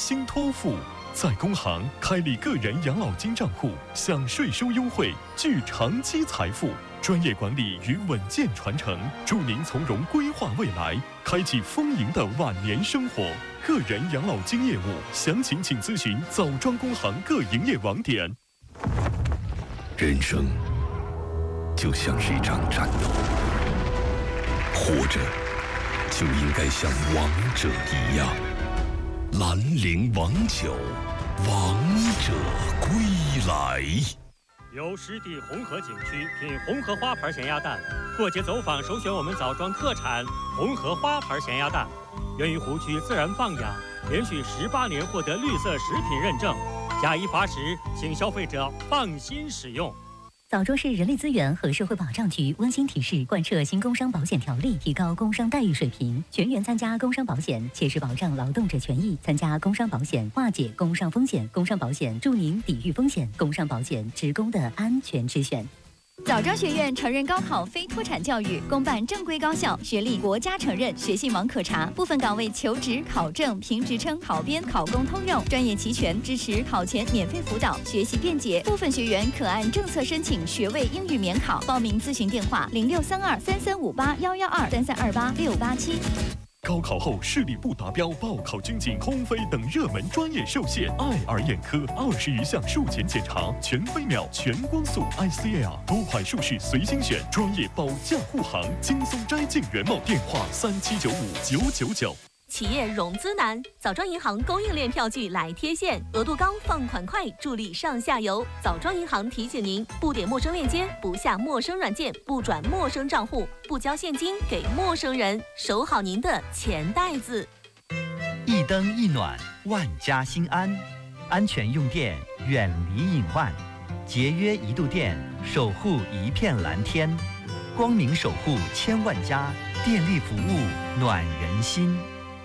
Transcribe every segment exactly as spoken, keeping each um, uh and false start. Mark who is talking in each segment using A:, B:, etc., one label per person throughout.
A: 薪托付。在工行开立个人养老金账户，享税收优惠，聚长期财富。专业管理与稳健传承，助您从容规划未来，开启丰盈的晚年生活。个人养老金业务详情请咨询枣庄工行各营业网点。
B: 人生就像是一场战斗，活着就应该像王者一样。兰陵王酒，王者归来。
C: 由湿地红河景区品红河花牌咸鸭蛋，过节走访首选我们枣庄特产红河花牌咸鸭蛋，源于湖区自然放养，连续十八年获得绿色食品认证，假一罚十，请消费者放心使用。
D: 枣庄市人力资源和社会保障局温馨提示：贯彻新工伤保险条例，提高工伤待遇水平，全员参加工伤保险，切实保障劳动者权益。参加工伤保险，化解工伤风险。工伤保险助您抵御风险。工伤保险，职工的安全之选。
E: 枣庄学院承认高考非脱产教育，公办正规高校，学历国家承认，学信网可查。部分岗位求职、考证、评职称、考编、考公通用，专业齐全，支持考前免费辅导，学习便捷。部分学员可按政策申请学位英语免考。报名咨询电话：零六三二三三五八幺幺二三三二八六八七。
A: 高考后视力不达标、报考军警、空飞等热门专业受限，爱尔眼科二十余项术前检查，全飞秒、全光速 I C L 多款术式随心选，专业保驾护航，轻松摘进原貌。电话三七九五九九九。
F: 企业融资难，枣庄银行供应链票据来贴现，额度高，放款快，助力上下游。枣庄银行提醒您：不点陌生链接，不下陌生软件，不转陌生账户，不交现金给陌生人，守好您的钱袋子。
G: 一灯一暖，万家心安。安全用电，远离隐患；节约一度电，守护一片蓝天。光明守护千万家，电力服务暖人心。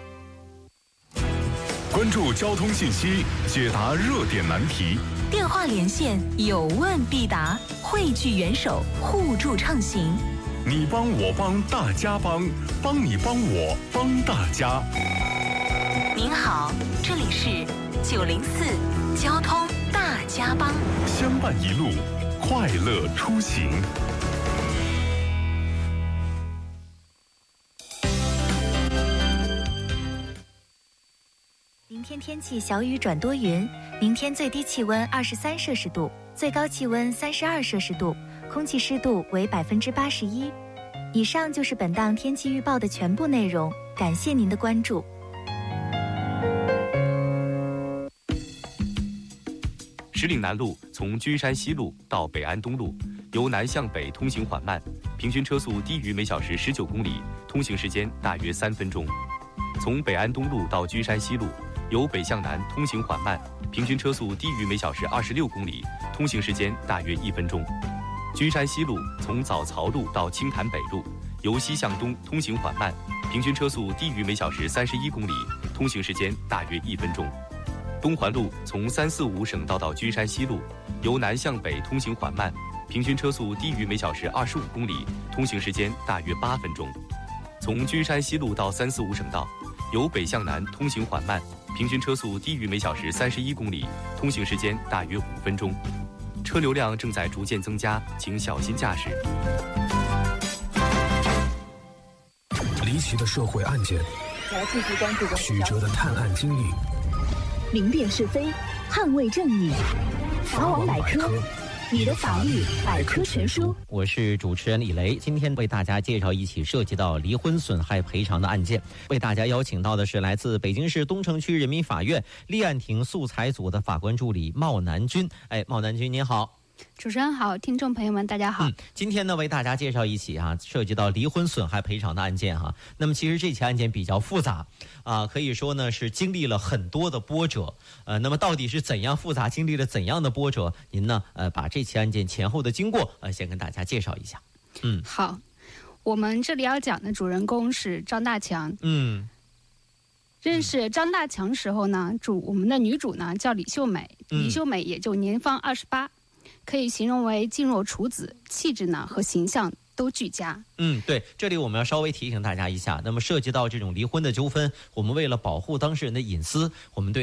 H: 关注交通信息，解答热点难题。
F: 电话连线，有问必答，汇聚元首，互助畅行。
H: 你帮我帮大家帮，帮你帮我帮大家。
F: 您好，这里是九零四交通大家帮，
H: 相伴一路，快乐出行。
I: 明天天气小雨转多云，明天最低气温二十三摄氏度，最高气温三十二摄氏度，空气湿度为百分之八十一。以上就是本档天气预报的全部内容，感谢您的关注。
J: 石岭南路从君山西路到北安东路，由南向北通行缓慢，平均车速低于每小时十九公里，通行时间大约三分钟。从北安东路到君山西路，由北向南通行缓慢，平均车速低于每小时二十六公里，通行时间大约一分钟。君山西路从枣槽路到青潭北路，由西向东通行缓慢，平均车速低于每小时三十一公里，通行时间大约一分钟。东环路从三四五省道到君山西路，由南向北通行缓慢，平均车速低于每小时二十五公里，通行时间大约八分钟。从君山西路到三四五省道，由北向南通行缓慢，平均车速低于每小时三十一公里，通行时间大约五分钟。车流量正在逐渐增加，请小心驾驶。
K: 离奇的社会案件，
L: 要继续关注
K: 曲折的探案经历，
L: 明辨是非，捍卫正义。法网百科，你的法律百科全书。
M: 我是主持人李雷，今天为大家介绍一起涉及到离婚损害赔偿的案件。为大家邀请到的是来自北京市东城区人民法院立案庭素材组的法官助理茂南军。哎，茂南军您好。
N: 主持人好，听众朋友们大家好。
M: 嗯，今天呢为大家介绍一起啊涉及到离婚损害赔偿的案件哈。那么其实这起案件比较复杂啊，可以说呢是经历了很多的波折。呃，那么到底是怎样复杂，经历了怎样的波折？您呢呃把这起案件前后的经过呃先跟大家介绍一下。嗯，
N: 好，我们这里要讲的主人公是张大强。
M: 嗯。
N: 认识张大强时候呢，主我们的女主呢叫李秀美，李秀美也就年方二十八。可以形容为静若处子，气质呢和形象都俱佳。
M: 嗯，对，这里我们要稍微提醒大家一下，那么涉及到这种离婚的纠纷，我们为了保护当事人的隐私，我们对